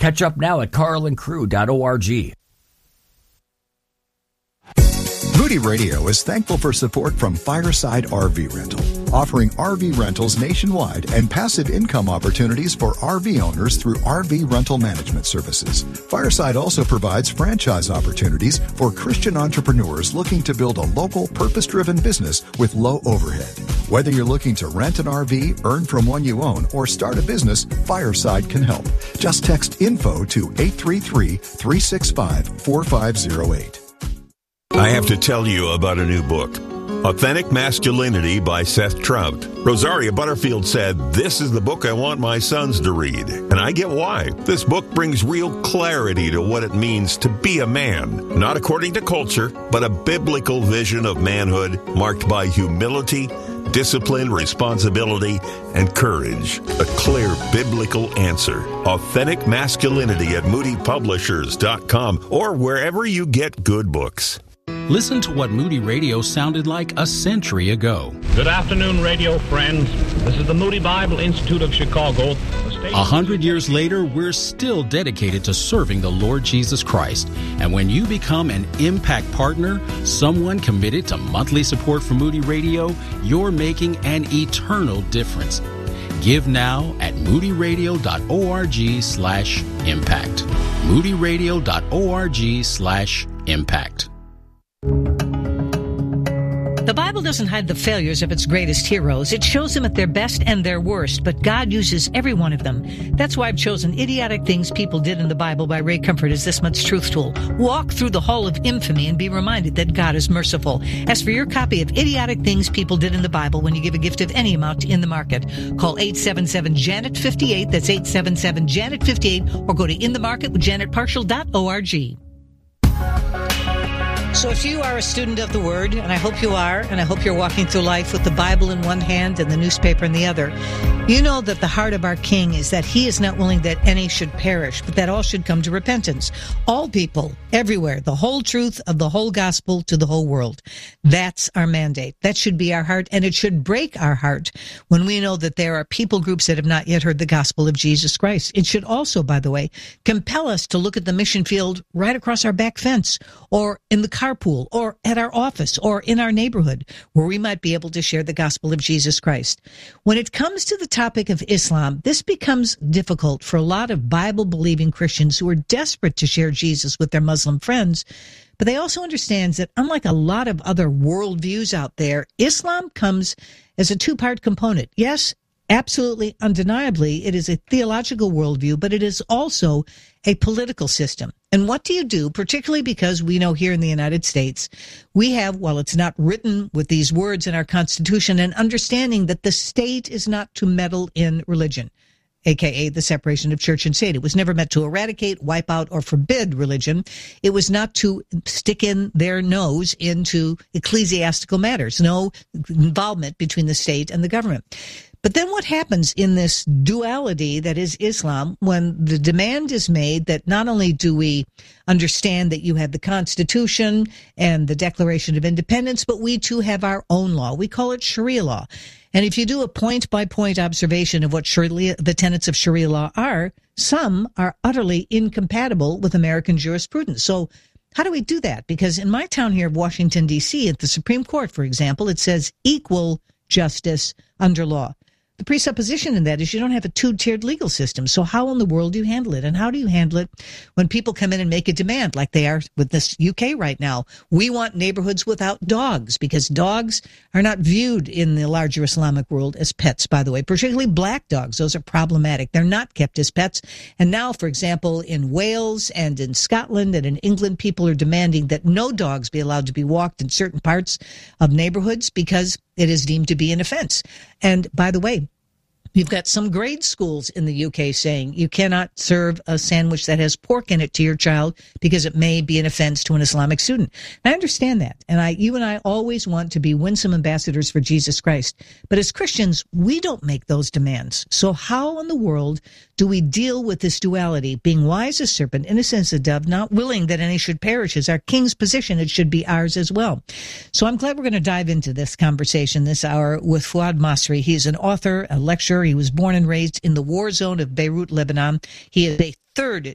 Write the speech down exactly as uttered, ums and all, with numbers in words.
Catch up now at carl and crew dot org. Moody Radio is thankful for support from Fireside R V Rental, offering R V rentals nationwide and passive income opportunities for R V owners through R V rental management services. Fireside also provides franchise opportunities for Christian entrepreneurs looking to build a local, purpose-driven business with low overhead. Whether you're looking to rent an R V, earn from one you own, or start a business, Fireside can help. Just text info to eight three three, three six five, four five zero eight. I have to tell you about a new book, Authentic Masculinity by Seth Trout. Rosaria Butterfield said, "This is the book I want my sons to read." And I get why. This book brings real clarity to what it means to be a man, not according to culture, but a biblical vision of manhood marked by humility, discipline, responsibility, and courage. A clear biblical answer. Authentic Masculinity at moody publishers dot com or wherever you get good books. Listen to what Moody Radio sounded like a century ago. Good afternoon, radio friends. This is the Moody Bible Institute of Chicago. A hundred years later, we're still dedicated to serving the Lord Jesus Christ. And when you become an Impact Partner, someone committed to monthly support for Moody Radio, you're making an eternal difference. Give now at moody radio dot org slash impact. moody radio dot org slash impact. The Bible doesn't hide the failures of its greatest heroes. It shows them at their best and their worst, but God uses every one of them. That's why I've chosen Idiotic Things People Did in the Bible by Ray Comfort as this month's truth tool. Walk through the hall of infamy and be reminded that God is merciful. As for your copy of Idiotic Things People Did in the Bible when you give a gift of any amount in the market, call eight seven seven, J A N E T, five eight. That's eight seven seven, J A N E T, five eight, or go to in the market with janet partial dot org. So if you are a student of the Word, and I hope you are, and I hope you're walking through life with the Bible in one hand and the newspaper in the other, you know that the heart of our King is that he is not willing that any should perish, but that all should come to repentance. All people, everywhere, the whole truth of the whole gospel to the whole world. That's our mandate. That should be our heart, and it should break our heart when we know that there are people groups that have not yet heard the gospel of Jesus Christ. It should also, by the way, compel us to look at the mission field right across our back fence, or in the carpool, or at our office, or in our neighborhood, where we might be able to share the gospel of Jesus Christ. When it comes to the topic of Islam, this becomes difficult for a lot of Bible-believing Christians who are desperate to share Jesus with their Muslim friends, but they also understand that unlike a lot of other worldviews out there, Islam comes as a two-part component. Yes, absolutely, undeniably, it is a theological worldview, but it is also a political system. And what do you do, particularly because we know here in the United States, we have, while it's not written with these words in our Constitution, an understanding that the state is not to meddle in religion, aka the separation of church and state. It was never meant to eradicate, wipe out, or forbid religion. It was not to stick in their nose into ecclesiastical matters. No involvement between the state and the government. But then what happens in this duality that is Islam when the demand is made that not only do we understand that you have the Constitution and the Declaration of Independence, but we too have our own law. We call it Sharia law. And if you do a point-by-point observation of what Sharia, the tenets of Sharia law are, some are utterly incompatible with American jurisprudence. So how do we do that? Because in my town here of Washington, D C, at the Supreme Court, for example, it says equal justice under law. The presupposition in that is you don't have a two-tiered legal system. So how in the world do you handle it? And how do you handle it when people come in and make a demand like they are with this U K right now? We want neighborhoods without dogs because dogs are not viewed in the larger Islamic world as pets, by the way, particularly black dogs. Those are problematic. They're not kept as pets. And now, for example, in Wales and in Scotland and in England, people are demanding that no dogs be allowed to be walked in certain parts of neighborhoods because it is deemed to be an offense. And by the way, you've got some grade schools in the U K saying you cannot serve a sandwich that has pork in it to your child because it may be an offense to an Islamic student. And I understand that. And I, you and I always want to be winsome ambassadors for Jesus Christ. But as Christians, we don't make those demands. So how in the world do we deal with this duality, being wise as serpent, innocent as a dove, not willing that any should perish? Is our King's position, it should be ours as well. So I'm glad we're going to dive into this conversation this hour with Fuad Masri. He's an author, a lecturer. He was born and raised in the war zone of Beirut, Lebanon. He is a third